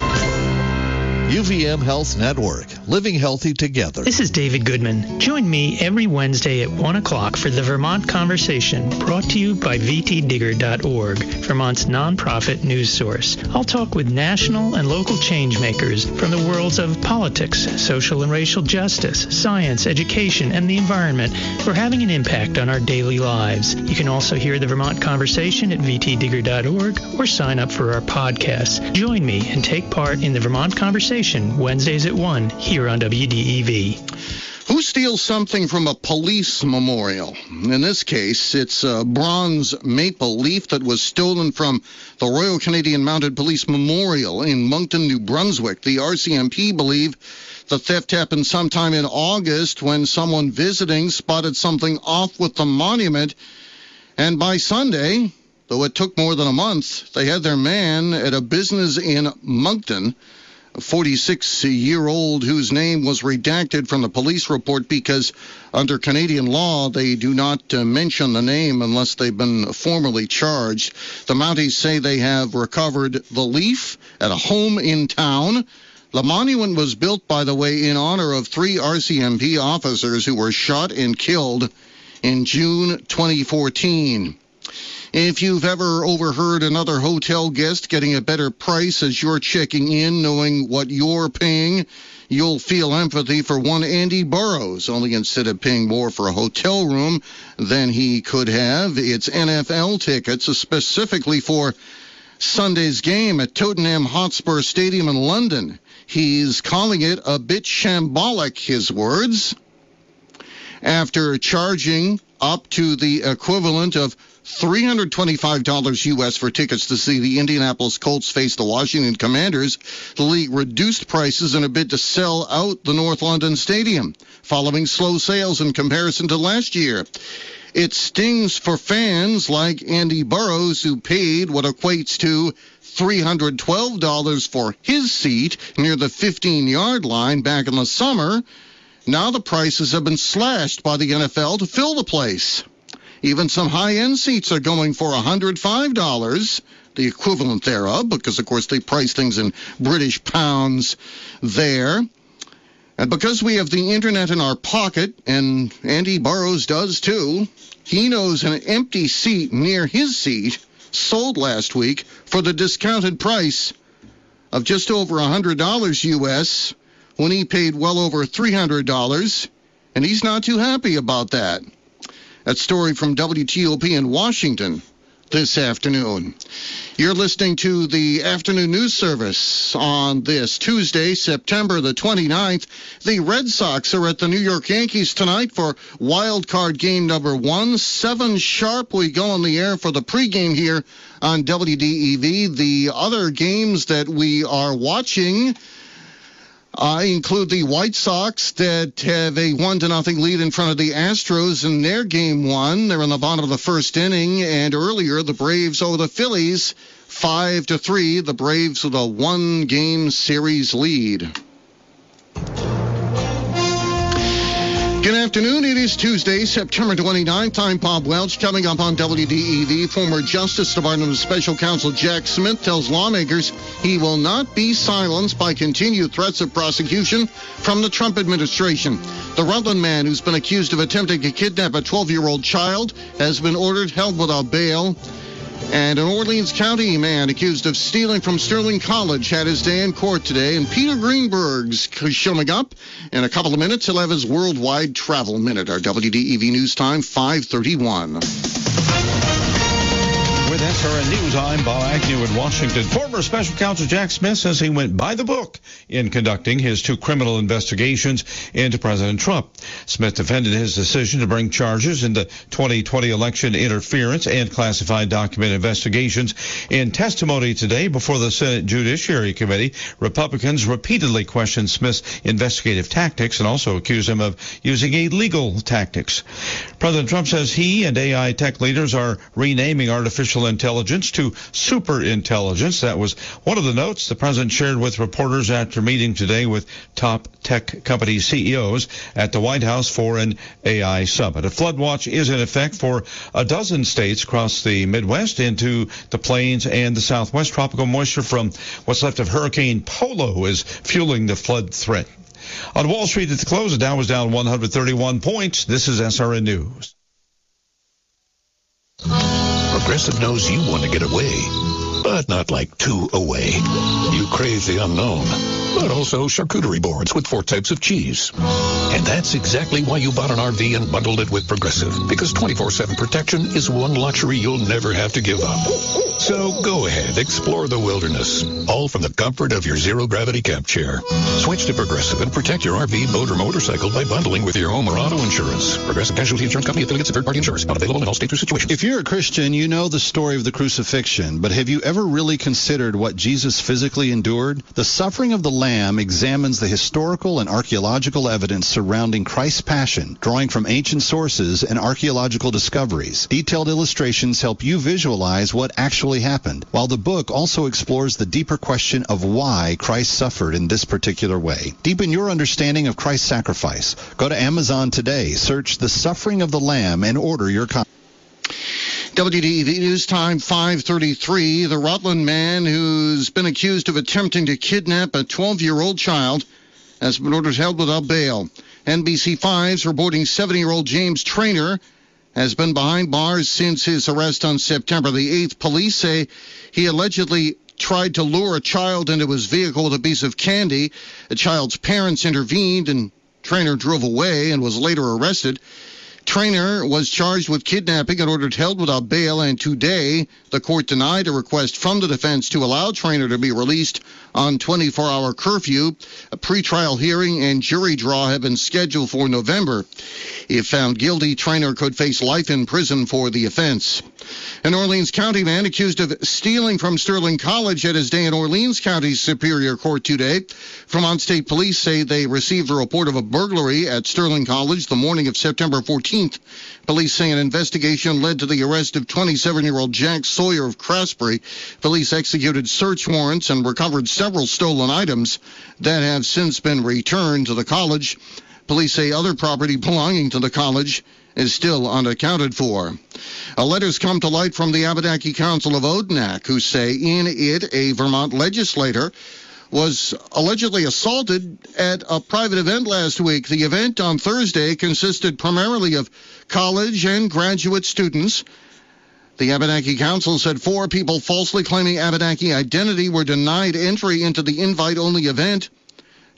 UVM Health Network, living healthy together. This is David Goodman. Join me every Wednesday at 1 o'clock for the Vermont Conversation, brought to you by VTDigger.org, Vermont's nonprofit news source. I'll talk with national and local change makers from the worlds of politics, social and racial justice, science, education, and the environment who are having an impact on our daily lives. You can also hear the Vermont Conversation at VTDigger.org or sign up for our podcasts. Join me and take part in the Vermont Conversation Wednesdays at 1 here on WDEV. Who steals something from a police memorial? In this case, it's a bronze maple leaf that was stolen from the Royal Canadian Mounted Police Memorial in Moncton, New Brunswick. The RCMP believe the theft happened sometime in August when someone visiting spotted something off with the monument. And by Sunday, though it took more than a month, they had their man at a business in Moncton, a 46-year-old whose name was redacted from the police report because under Canadian law they do not mention the name unless they've been formally charged. The Mounties say they have recovered the leaf at a home in town. The monument was built, by the way, in honor of 3 RCMP officers who were shot and killed in June 2014. If you've ever overheard another hotel guest getting a better price as you're checking in, knowing what you're paying, you'll feel empathy for one Andy Burrows, only instead of paying more for a hotel room than he could have, it's NFL tickets, specifically for Sunday's game at Tottenham Hotspur Stadium in London. He's calling it a bit shambolic, his words, after charging up to the equivalent of $325 U.S. for tickets to see the Indianapolis Colts face the Washington Commanders. The league reduced prices in a bid to sell out the North London Stadium, following slow sales in comparison to last year. It stings for fans like Andy Burrows, who paid what equates to $312 for his seat near the 15-yard line back in the summer. Now the prices have been slashed by the NFL to fill the place. Even some high-end seats are going for $105, the equivalent thereof, because, of course, they price things in British pounds there. And because we have the Internet in our pocket, and Andy Burrows does too, he knows an empty seat near his seat sold last week for the discounted price of just over $100 U.S. when he paid well over $300, and he's not too happy about that. That story from WTOP in Washington this afternoon. You're listening to the afternoon news service on this Tuesday, September the 29th. The Red Sox are at the New York Yankees tonight for wild card game number 1. 7 sharp. We go on the air for the pregame here on WDEV. The other games that we are watching include the White Sox that have a 1-0 lead in front of the Astros in their game 1. They're in the bottom of the first inning, and earlier the Braves over the Phillies 5-3. The Braves with a 1-game series lead. Good afternoon. It is Tuesday, September 29th. I'm Bob Welch. Coming up on WDEV, former Justice Department Special Counsel Jack Smith tells lawmakers he will not be silenced by continued threats of prosecution from the Trump administration. The Rutland man who's been accused of attempting to kidnap a 12-year-old child has been ordered held without bail. And an Orleans County man accused of stealing from Sterling College had his day in court today. And Peter Greenberg's showing up in a couple of minutes. He'll have his Worldwide Travel Minute. Our WDEV News Time, 5:31. With SRN News, I'm Bob Agnew in Washington. Former Special Counsel Jack Smith says he went by the book in conducting his 2 criminal investigations into President Trump. Smith defended his decision to bring charges in the 2020 election interference and classified document investigations. In testimony today before the Senate Judiciary Committee, Republicans repeatedly questioned Smith's investigative tactics and also accused him of using illegal tactics. President Trump says he and AI tech leaders are renaming artificial intelligence to superintelligence. That was one of the notes the president shared with reporters after meeting today with top tech company CEOs at the White House for an AI summit. A flood watch is in effect for a dozen states across the Midwest into the plains and the Southwest. Tropical moisture from what's left of Hurricane Polo is fueling the flood threat. On Wall Street at the close, the Dow was down 131 points. This is SRN News. Progressive knows you want to get away, but not like 2 away. You crave the unknown, but also charcuterie boards with 4 types of cheese. And that's exactly why you bought an RV and bundled it with Progressive, because 24/7 protection is one luxury you'll never have to give up. So go ahead, explore the wilderness, all from the comfort of your zero-gravity camp chair. Switch to Progressive and protect your RV, boat, or motorcycle by bundling with your home or auto insurance. Progressive Casualty Insurance Company, affiliates of third-party insurers. Not available in all states or situations. If you're a Christian, you know the story of the crucifixion, but have you ever really considered what Jesus physically endured? The Suffering of the Lamb examines the historical and archaeological evidence surrounding Christ's passion, drawing from ancient sources and archaeological discoveries. Detailed illustrations help you visualize what actually happened, while the book also explores the deeper question of why Christ suffered in this particular way. Deepen your understanding of Christ's sacrifice. Go to Amazon today, search The Suffering of the Lamb, and order your copy. WDEV News Time, 5:33. The Rutland man who's been accused of attempting to kidnap a 12-year-old child has been ordered held without bail. NBC5's reporting 70-year-old James Traynor has been behind bars since his arrest on September the 8th. Police say he allegedly tried to lure a child into his vehicle with a piece of candy. The child's parents intervened, and Traynor drove away and was later arrested. Traynor was charged with kidnapping and ordered held without bail, and today the court denied a request from the defense to allow Traynor to be released on 24-hour curfew. A pretrial hearing and jury draw have been scheduled for November. If found guilty, Traynor could face life in prison for the offense. An Orleans County man accused of stealing from Sterling College had his day in Orleans County Superior Court today. Vermont State Police say they received a report of a burglary at Sterling College the morning of September 14th. Police say an investigation led to the arrest of 27-year-old Jack Sawyer of Craftsbury. Police executed search warrants and recovered several stolen items that have since been returned to the college. Police say other property belonging to the college is still unaccounted for. Letters come to light from the Abenaki Council of Odanak, who say in it a Vermont legislator was allegedly assaulted at a private event last week. The event on Thursday consisted primarily of college and graduate students. The Abenaki Council said 4 people falsely claiming Abenaki identity were denied entry into the invite-only event.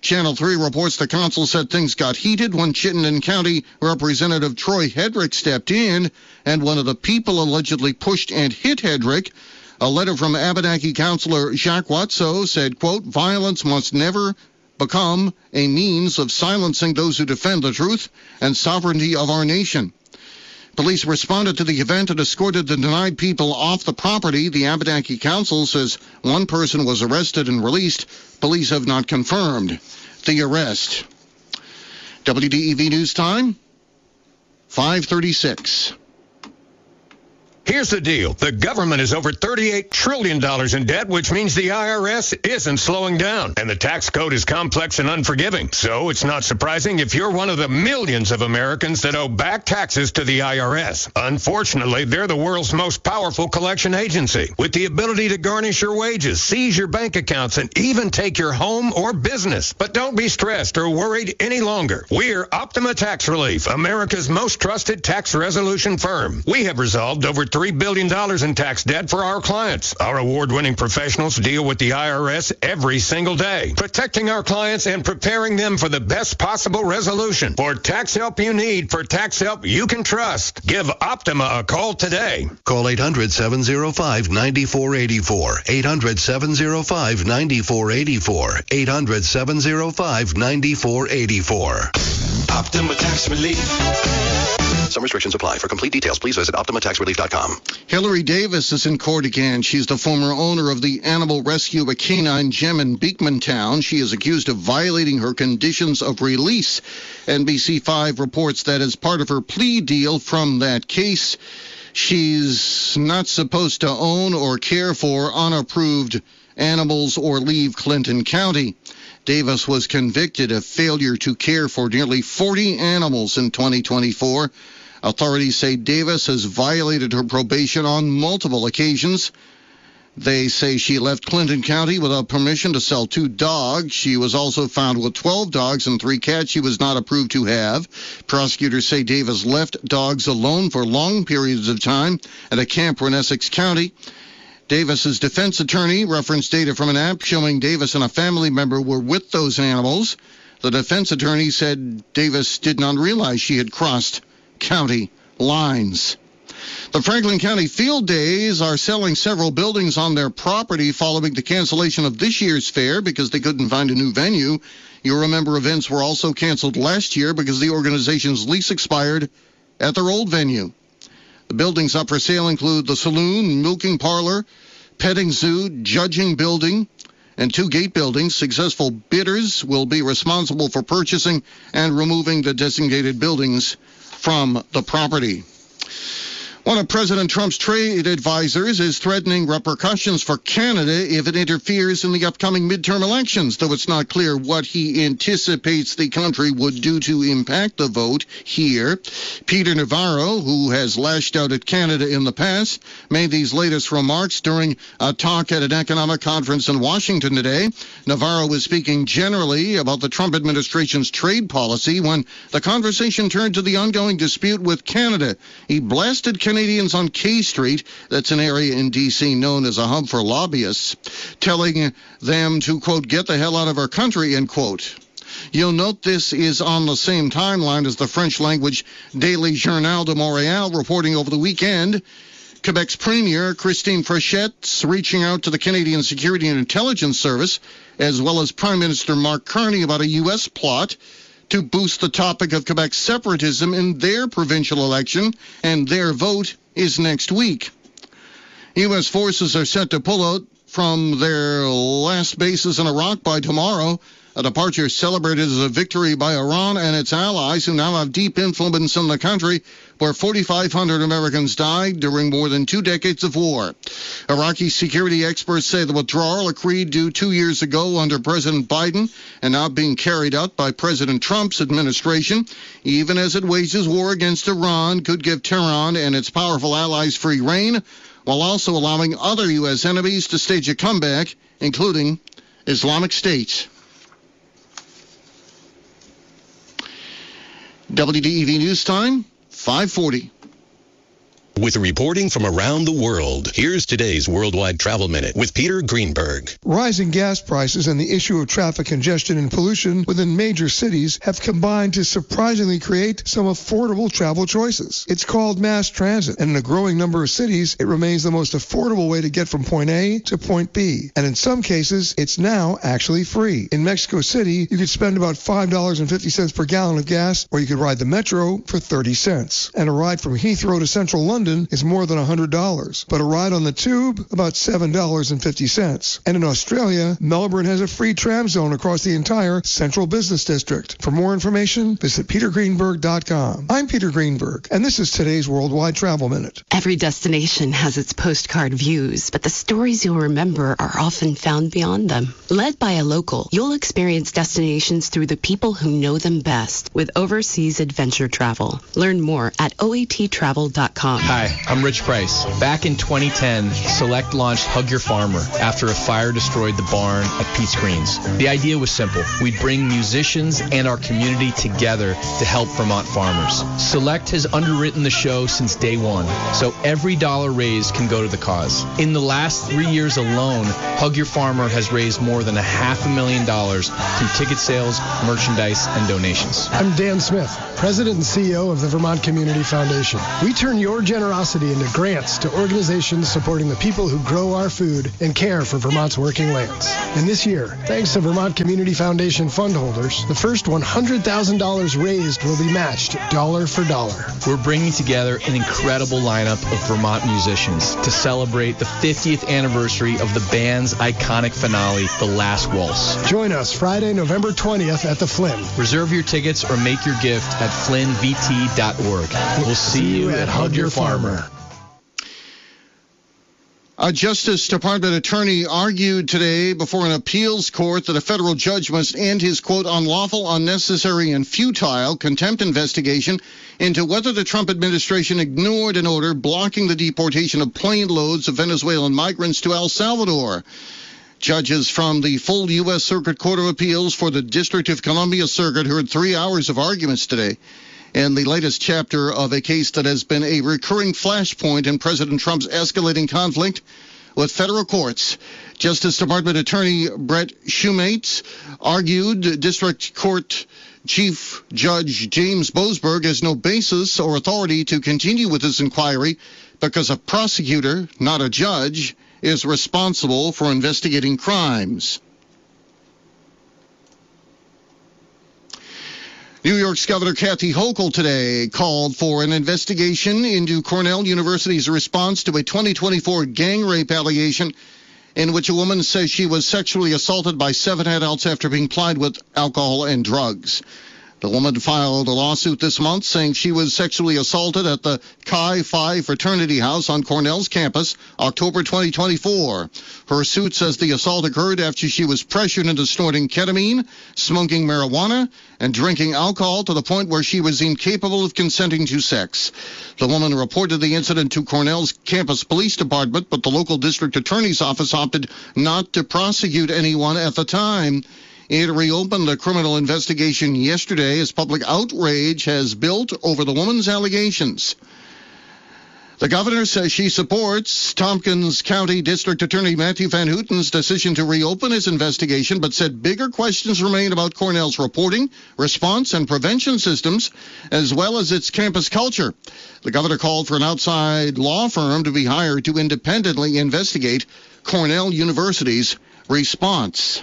Channel 3 reports the council said things got heated when Chittenden County Representative Troy Hedrick stepped in, and one of the people allegedly pushed and hit Hedrick. A letter from Abenaki Councillor Jacques Watteau said, quote, violence must never become a means of silencing those who defend the truth and sovereignty of our nation. Police responded to the event and escorted the denied people off the property. The Abenaki Council says one person was arrested and released. Police have not confirmed the arrest. WDEV News Time, 5:36. Here's the deal. The government is over $38 trillion in debt, which means the IRS isn't slowing down. And the tax code is complex and unforgiving. So it's not surprising if you're one of the millions of Americans that owe back taxes to the IRS. Unfortunately, they're the world's most powerful collection agency, with the ability to garnish your wages, seize your bank accounts, and even take your home or business. But don't be stressed or worried any longer. We're Optima Tax Relief, America's most trusted tax resolution firm. We have resolved over $3 billion in tax debt for our clients. Our award-winning professionals deal with the IRS every single day, protecting our clients and preparing them for the best possible resolution. For tax help you need, for tax help you can trust, give Optima a call today. Call 800-705-9484. 800-705-9484. 800-705-9484. Optima Tax Relief. Some restrictions apply. For complete details, please visit OptimaTaxRelief.com. Hillary Davis is in court again. She's the former owner of the animal rescue A Canine Gem in Beekmantown. She is accused of violating her conditions of release. NBC5 reports that as part of her plea deal from that case, she's not supposed to own or care for unapproved animals or leave Clinton County. Davis was convicted of failure to care for nearly 40 animals in 2024. Authorities say Davis has violated her probation on multiple occasions. They say she left Clinton County without permission to sell 2 dogs. She was also found with 12 dogs and 3 cats she was not approved to have. Prosecutors say Davis left dogs alone for long periods of time at a camper in Essex County. Davis's defense attorney referenced data from an app showing Davis and a family member were with those animals. The defense attorney said Davis did not realize she had crossed county lines. The Franklin County Field Days are selling several buildings on their property following the cancellation of this year's fair because they couldn't find a new venue. You'll remember events were also canceled last year because the organization's lease expired at their old venue. The buildings up for sale include the saloon, milking parlor, petting zoo, judging building, and 2 gate buildings. Successful bidders will be responsible for purchasing and removing the designated buildings from the property. One of President Trump's trade advisors is threatening repercussions for Canada if it interferes in the upcoming midterm elections, though it's not clear what he anticipates the country would do to impact the vote here. Peter Navarro, who has lashed out at Canada in the past, made these latest remarks during a talk at an economic conference in Washington today. Navarro was speaking generally about the Trump administration's trade policy when the conversation turned to the ongoing dispute with Canada. He blasted Canadians on K Street, that's an area in D.C. known as a hub for lobbyists, telling them to, quote, get the hell out of our country, end quote. You'll note this is on the same timeline as the French-language Daily Journal de Montréal reporting over the weekend. Quebec's Premier, Christine Fréchette's reaching out to the Canadian Security and Intelligence Service, as well as Prime Minister Mark Carney about a U.S. plot to boost the topic of Quebec's separatism in their provincial election, and their vote is next week. U.S. forces are set to pull out from their last bases in Iraq by tomorrow, a departure celebrated as a victory by Iran and its allies, who now have deep influence in the country, where 4,500 Americans died during more than 2 decades of war. Iraqi security experts say the withdrawal, agreed to 2 years ago under President Biden and now being carried out by President Trump's administration, even as it wages war against Iran, could give Tehran and its powerful allies free rein, while also allowing other U.S. enemies to stage a comeback, including Islamic State. WDEV News Time, 5:40. With reporting from around the world, here's today's Worldwide Travel Minute with Peter Greenberg. Rising gas prices and the issue of traffic congestion and pollution within major cities have combined to surprisingly create some affordable travel choices. It's called mass transit, and in a growing number of cities, it remains the most affordable way to get from point A to point B. And in some cases, it's now actually free. In Mexico City, you could spend about $5.50 per gallon of gas, or you could ride the metro for 30 cents. And a ride from Heathrow to Central London is more than $100, but a ride on the tube, about $7.50. And in Australia, Melbourne has a free tram zone across the entire Central Business District. For more information, visit petergreenberg.com. I'm Peter Greenberg, and this is today's Worldwide Travel Minute. Every destination has its postcard views, but the stories you'll remember are often found beyond them. Led by a local, you'll experience destinations through the people who know them best with Overseas Adventure Travel. Learn more at oattravel.com. Hi, I'm Rich Price. Back in 2010, Select launched Hug Your Farmer after a fire destroyed the barn at Pete's Greens. The idea was simple. We'd bring musicians and our community together to help Vermont farmers. Select has underwritten the show since day one, so every dollar raised can go to the cause. In the last 3 years alone, Hug Your Farmer has raised more than $500,000 through ticket sales, merchandise, and donations. I'm Dan Smith, President and CEO of the Vermont Community Foundation. We turn your generosity into grants to organizations supporting the people who grow our food and care for Vermont's working lands. And this year, thanks to Vermont Community Foundation fund holders, the first $100,000 raised will be matched dollar for dollar. We're bringing together an incredible lineup of Vermont musicians to celebrate the 50th anniversary of the band's iconic finale, The Last Waltz. Join us Friday, November 20th at the Flynn. Reserve your tickets or make your gift at flynnvt.org. We'll see you at Hug Your Farmer. A Justice Department attorney argued today before an appeals court that a federal judge must end his, quote, unlawful, unnecessary, and futile contempt investigation into whether the Trump administration ignored an order blocking the deportation of plane loads of Venezuelan migrants to El Salvador. Judges from the full U.S. Circuit Court of Appeals for the District of Columbia Circuit heard 3 hours of arguments today in the latest chapter of a case that has been a recurring flashpoint in President Trump's escalating conflict with federal courts. Justice Department Attorney Brett Shumate argued District Court Chief Judge James Boasberg has no basis or authority to continue with this inquiry because a prosecutor, not a judge, is responsible for investigating crimes. New York's Governor Kathy Hochul today called for an investigation into Cornell University's response to a 2024 gang rape allegation in which a woman says she was sexually assaulted by 7 adults after being plied with alcohol and drugs. The woman filed a lawsuit this month saying she was sexually assaulted at the Chi Phi fraternity house on Cornell's campus, October 2024. Her suit says the assault occurred after she was pressured into snorting ketamine, smoking marijuana, and drinking alcohol to the point where she was incapable of consenting to sex. The woman reported the incident to Cornell's campus police department, but the local district attorney's office opted not to prosecute anyone at the time. It reopened a criminal investigation yesterday as public outrage has built over the woman's allegations. The governor says she supports Tompkins County District Attorney Matthew Van Houten's decision to reopen his investigation, but said bigger questions remain about Cornell's reporting, response, and prevention systems, as well as its campus culture. The governor called for an outside law firm to be hired to independently investigate Cornell University's response.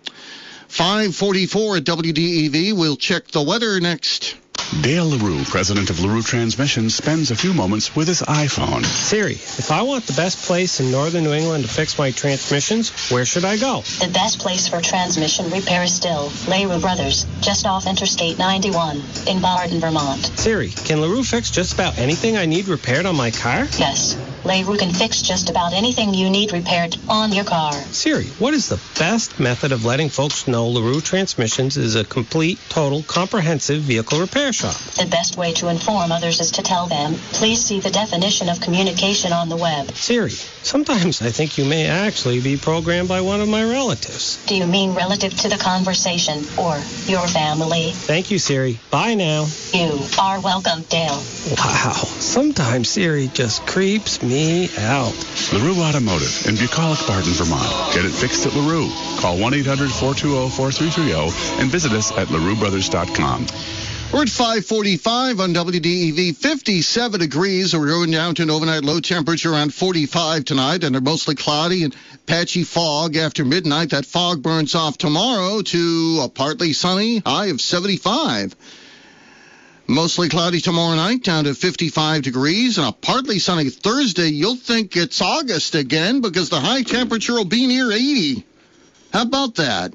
5:44 at WDEV. We'll check the weather next. Dale LaRue, president of LaRue Transmissions, spends a few moments with his iPhone. Siri, if I want the best place in northern New England to fix my transmissions, where should I go? The best place for transmission repair is still LaRue Brothers, just off Interstate 91 in Barton, Vermont. Siri, can LaRue fix just about anything I need repaired on my car? Yes. LeRoux can fix just about anything you need repaired on your car. Siri, what is the best method of letting folks know LeRoux Transmissions is a complete, total, comprehensive vehicle repair shop? The best way to inform others is to tell them, please see the definition of communication on the web. Siri, sometimes I think you may actually be programmed by one of my relatives. Do you mean relative to the conversation or your family? Thank you, Siri. Bye now. You are welcome, Dale. Wow. Sometimes Siri just creeps me out. LaRue Automotive in Bucolic, Barton, Vermont. Get it fixed at LaRue. Call 1-800-420-4330 and visit us at LaRueBrothers.com. We're at 5:45 on WDEV, 57 degrees. We're going down to an overnight low temperature around 45 tonight, and they're mostly cloudy and patchy fog after midnight. That fog burns off tomorrow to a partly sunny high of 75. Mostly cloudy tomorrow night, down to 55 degrees, and a partly sunny Thursday. You'll think it's August again because the high temperature will be near 80. How about that?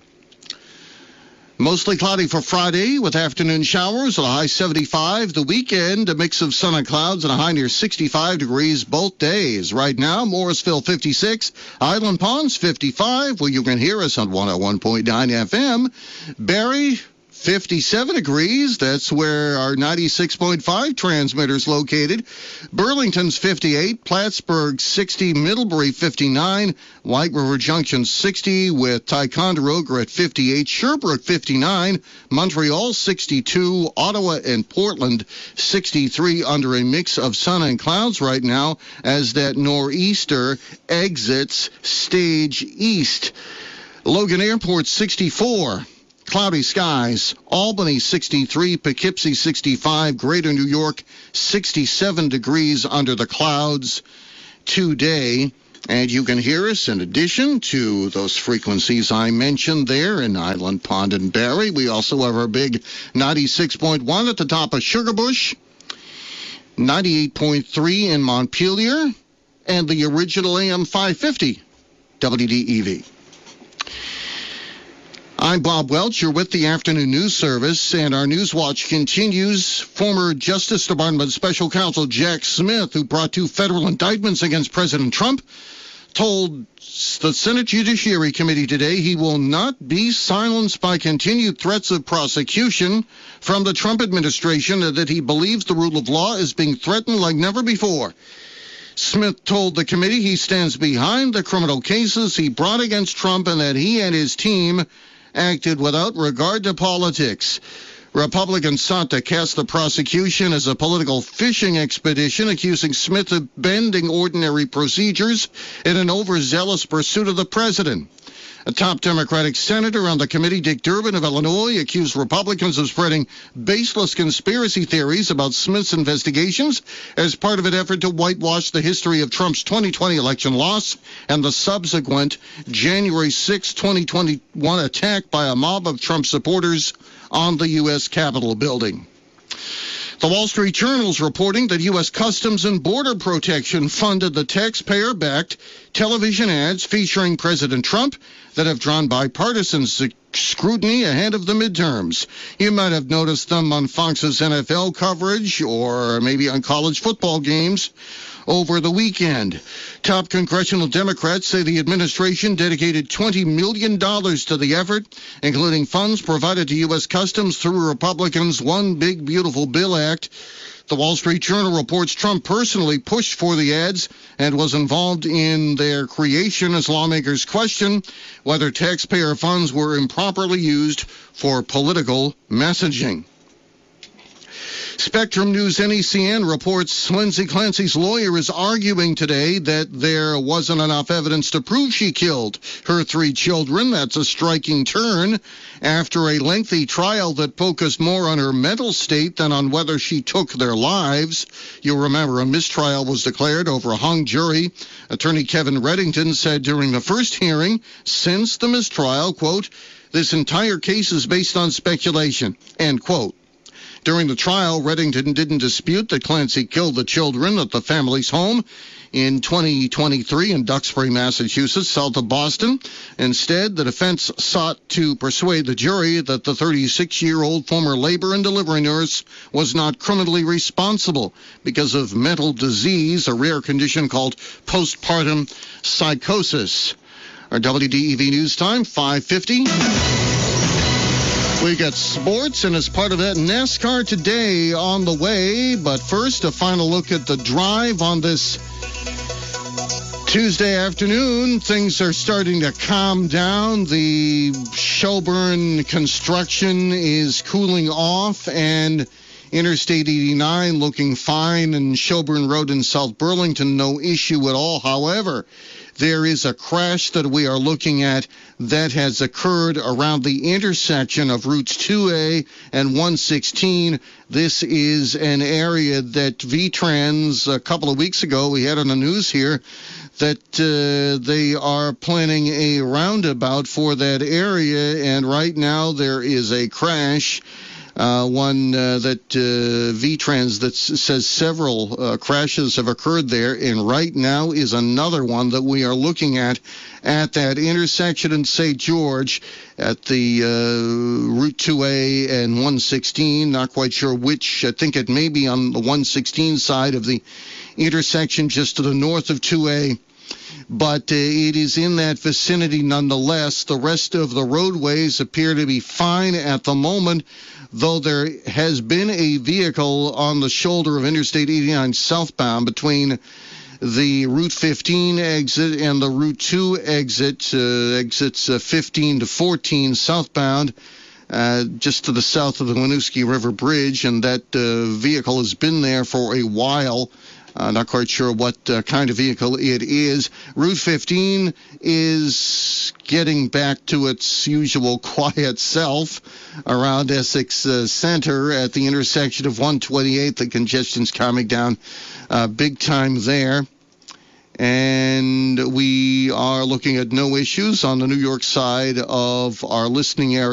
Mostly cloudy for Friday with afternoon showers, a high 75. The weekend, a mix of sun and clouds and a high near 65 degrees both days. Right now, Morrisville 56, Island Ponds 55, where you can hear us on 101.9 FM. Barrie 57 degrees. That's where our 96.5 transmitter is located. Burlington's 58, Plattsburgh 60, Middlebury 59, White River Junction 60 with Ticonderoga at 58, Sherbrooke 59, Montreal 62, Ottawa and Portland 63 under a mix of sun and clouds right now as that nor'easter exits stage east. Logan Airport 64. Cloudy skies. Albany 63, Poughkeepsie 65, Greater New York 67 degrees under the clouds today. And you can hear us in addition to those frequencies I mentioned there in Island Pond and Barrie. We also have our big 96.1 at the top of Sugarbush, 98.3 in Montpelier, and the original AM 550 WDEV. I'm Bob Welch. You're with the Afternoon News Service, and our News Watch continues. Former Justice Department Special Counsel Jack Smith, who brought 2 federal indictments against President Trump, told the Senate Judiciary Committee today he will not be silenced by continued threats of prosecution from the Trump administration, and that he believes the rule of law is being threatened like never before. Smith told the committee he stands behind the criminal cases he brought against Trump and that he and his team acted without regard to politics. Republicans sought to cast the prosecution as a political fishing expedition, accusing Smith of bending ordinary procedures in an overzealous pursuit of the president. A top Democratic senator on the committee, Dick Durbin of Illinois, accused Republicans of spreading baseless conspiracy theories about Smith's investigations as part of an effort to whitewash the history of Trump's 2020 election loss and the subsequent January 6, 2021 attack by a mob of Trump supporters on the U.S. Capitol building. The Wall Street Journal is reporting that U.S. Customs and Border Protection funded the taxpayer-backed television ads featuring President Trump that have drawn bipartisan scrutiny ahead of the midterms. You might have noticed them on Fox's NFL coverage or maybe on college football games over the weekend. Top congressional Democrats say the administration dedicated $20 million to the effort, including funds provided to U.S. Customs through Republicans' One Big Beautiful Bill Act. The Wall Street Journal reports Trump personally pushed for the ads and was involved in their creation as lawmakers question whether taxpayer funds were improperly used for political messaging. Spectrum News NECN reports Lindsay Clancy's lawyer is arguing today that there wasn't enough evidence to prove she killed her 3 children. That's a striking turn after a lengthy trial that focused more on her mental state than on whether she took their lives. You'll remember a mistrial was declared over a hung jury. Attorney Kevin Reddington said during the first hearing, since the mistrial, quote, "This entire case is based on speculation," end quote. During the trial, Reddington didn't dispute that Clancy killed the children at the family's home in 2023 in Duxbury, Massachusetts, south of Boston. Instead, the defense sought to persuade the jury that the 36-year-old former labor and delivery nurse was not criminally responsible because of mental disease, a rare condition called postpartum psychosis. Our WDEV News Time, 5:50. We got sports, and as part of that, NASCAR today on the way. But first, a final look at the drive on this Tuesday afternoon. Things are starting to calm down. The Shelburne construction is cooling off, and Interstate 89 looking fine, and Shelburne Road in South Burlington, no issue at all. However, there is a crash that we are looking at that has occurred around the intersection of Routes 2A and 116. This is an area that VTrans, a couple of weeks ago, we had on the news here, that they are planning a roundabout for that area, and right now there is a crash. One that VTrans that says several crashes have occurred there, and right now is another one that we are looking at that intersection in St. George at the Route 2A and 116. Not quite sure which. I think it may be on the 116 side of the intersection just to the north of 2A. But it is in that vicinity nonetheless. The rest of the roadways appear to be fine at the moment, though there has been a vehicle on the shoulder of Interstate 89 southbound between the Route 15 exit and the Route 2 exit, exits 15 to 14 southbound, just to the south of the Winooski River Bridge, and that vehicle has been there for a while. Not quite sure what kind of vehicle it is. Route 15 is getting back to its usual quiet self around Essex Center at the intersection of 128. The congestion's calming down big time there. And we are looking at no issues on the New York side of our listening area.